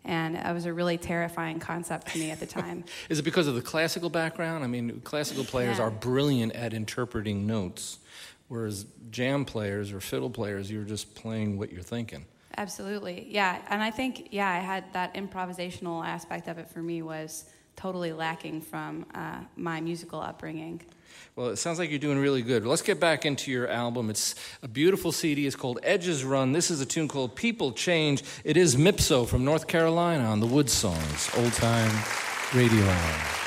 And it was a really terrifying concept to me at the time. Is it because of the classical background? I mean, classical players are brilliant at interpreting notes, whereas jam players or fiddle players, you're just playing what you're thinking. Absolutely, yeah. And I think, I had that improvisational aspect of it for me was totally lacking from my musical upbringing. Well, it sounds like you're doing really good. Let's get back into your album. It's a beautiful CD. It's called Edges Run. This is a tune called People Change. It is Mipso from North Carolina on the Wood Songs, Old Time Radio Hour.